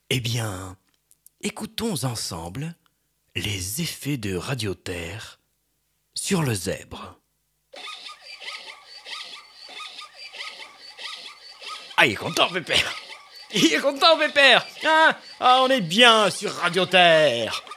Eh bien, écoutons ensemble les effets de radioterre sur le zèbre. Ah, il est content, Pépère. Il est content, Pépère. On est bien sur Radioterre.